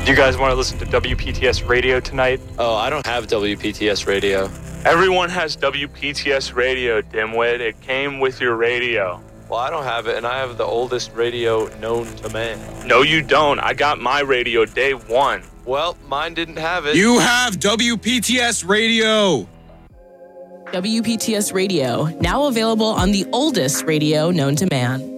Do you guys want to listen to WPTS radio tonight? Oh, I don't have WPTS radio. Everyone has WPTS radio, dimwit. It came with your radio. Well, I don't have it, and I have the oldest radio known to man. No, you don't. I got my radio day one. Well, mine didn't have it. You have WPTS radio. WPTS radio, now available on the oldest radio known to man.